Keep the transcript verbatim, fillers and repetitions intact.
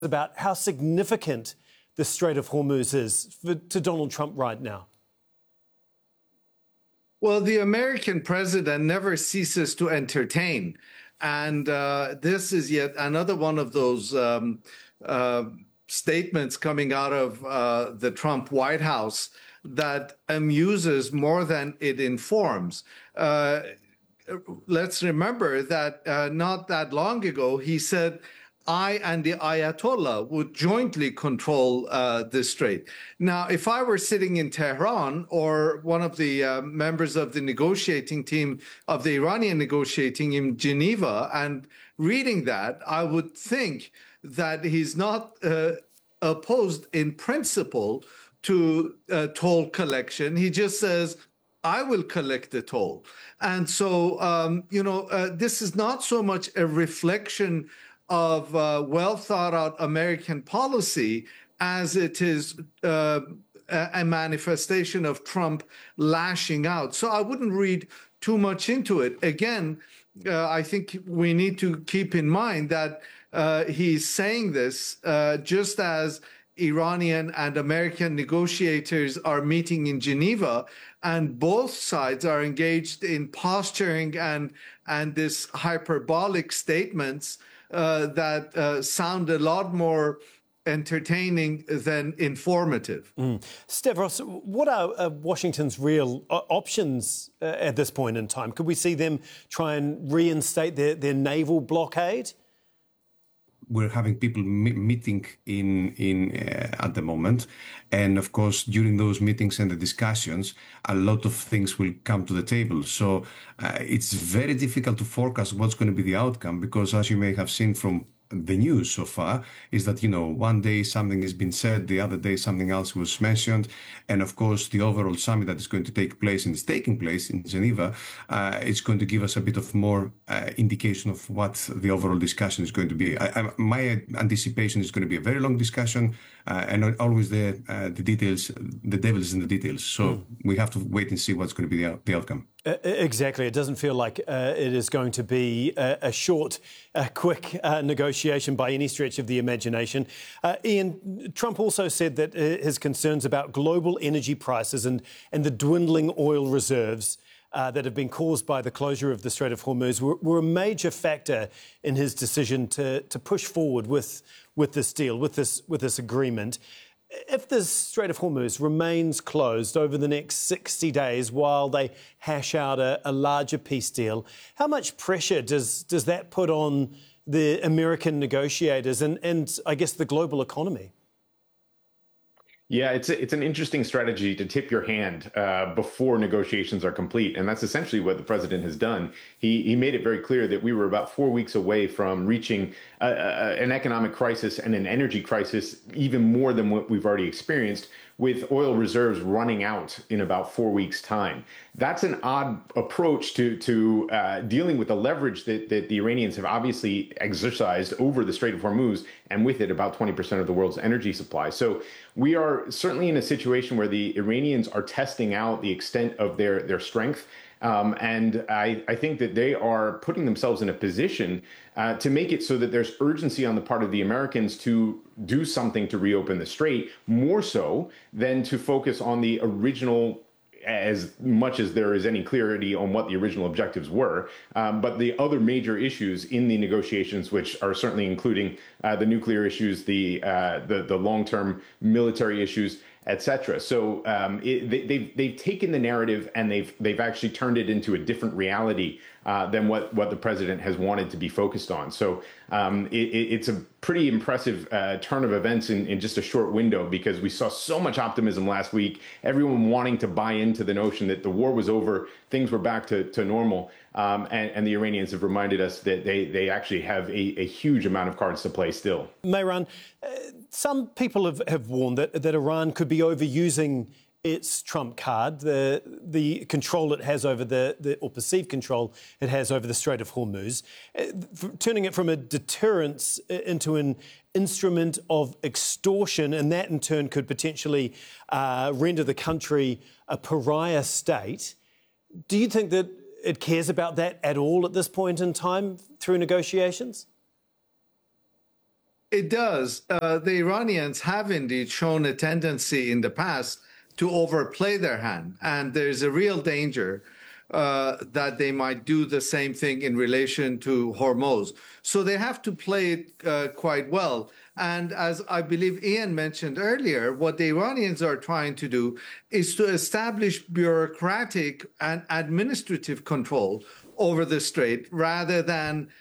about how significant the Strait of Hormuz is for, to Donald Trump right now? Well, the American president never ceases to entertain. And uh, this is yet another one of those um, uh, statements coming out of uh, the Trump White House that amuses more than it informs. Uh, let's remember that uh, not that long ago, he said, I and the Ayatollah would jointly control uh, this strait. Now, if I were sitting in Tehran or one of the uh, members of the negotiating team of the Iranian negotiating in Geneva and reading that, I would think that he's not uh, opposed in principle to uh, toll collection. He just says, I will collect the toll. And so, um, you know, uh, this is not so much a reflection of uh, well thought out American policy as it is uh, a manifestation of Trump lashing out. So I wouldn't read too much into it. Again, uh, I think we need to keep in mind that uh, he's saying this uh, just as Iranian and American negotiators are meeting in Geneva, and both sides are engaged in posturing and, and this hyperbolic statements Uh, that uh, sound a lot more entertaining than informative. Mm. Stavros, what are uh, Washington's real uh, options uh, at this point in time? Could we see them try and reinstate their, their naval blockade? We're having people me- meeting in in uh, at the moment, and of course during those meetings and the discussions, a lot of things will come to the table. So uh, it's very difficult to forecast what's going to be the outcome, because as you may have seen from the news so far, is that, you know, one day something has been said, the other day something else was mentioned, and of course the overall summit that is going to take place and is taking place in Geneva uh, is going to give us a bit of more uh, indication of what the overall discussion is going to be. I, I, my anticipation is going to be a very long discussion, uh, and always the uh, the details, the devil is in the details. So mm. we have to wait and see what's going to be the, the outcome. Uh, exactly. It doesn't feel like uh, it is going to be a, a short, a quick uh, negotiation by any stretch of the imagination. Uh, Ian, Trump also said that uh, his concerns about global energy prices and, and the dwindling oil reserves uh, that have been caused by the closure of the Strait of Hormuz were, were a major factor in his decision to, to push forward with, with this deal, with this, with this agreement. If the Strait of Hormuz remains closed over the next sixty days while they hash out a, a larger peace deal, how much pressure does, does that put on the American negotiators and, and, I guess, the global economy? Yeah, it's a, it's an interesting strategy to tip your hand uh, before negotiations are complete, and that's essentially what the president has done. He he made it very clear that we were about four weeks away from reaching a, a, an economic crisis and an energy crisis, even more than what we've already experienced, with oil reserves running out in about four weeks' time. That's an odd approach to to uh, dealing with the leverage that, that the Iranians have obviously exercised over the Strait of Hormuz, and with it about twenty percent of the world's energy supply. So we are certainly in a situation where the Iranians are testing out the extent of their, their strength. Um, and I, I think that they are putting themselves in a position uh, to make it so that there's urgency on the part of the Americans to do something to reopen the strait, more so than to focus on the original, as much as there is any clarity on what the original objectives were, um, but the other major issues in the negotiations, which are certainly including uh, the nuclear issues, the uh, the, the long-term military issues, et cetera. So um, it, they, they've they've taken the narrative and they've they've actually turned it into a different reality uh, than what what the president has wanted to be focused on. So um, it, it's a pretty impressive uh, turn of events in, in just a short window, because we saw so much optimism last week, everyone wanting to buy into the notion that the war was over, things were back to, to normal. Um, and, and the Iranians have reminded us that they, they actually have a, a huge amount of cards to play still. Mehran, uh, some people have, have warned that, that Iran could be overusing its trump card, the the control it has over the, the or perceived control it has over the Strait of Hormuz, uh, turning it from a deterrence into an instrument of extortion, and that in turn could potentially uh, render the country a pariah state. Do you think that it cares about that at all at this point in time through negotiations? It does. Uh, the Iranians have indeed shown a tendency in the past to overplay their hand, and there's a real danger uh, that they might do the same thing in relation to Hormuz. So they have to play it uh, quite well. And as I believe Ian mentioned earlier, what the Iranians are trying to do is to establish bureaucratic and administrative control over the strait rather than